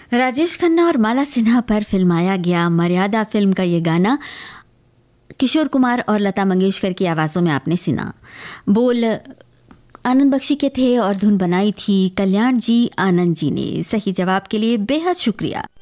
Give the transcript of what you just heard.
राजेश खन्ना और माला सिन्हा पर फिल्माया गया मर्यादा फिल्म का ये गाना किशोर कुमार और लता मंगेशकर की आवाज़ों में आपने सुना। बोल आनंद बख्शी के थे और धुन बनाई थी कल्याण जी आनंद जी ने। सही जवाब के लिए बेहद शुक्रिया।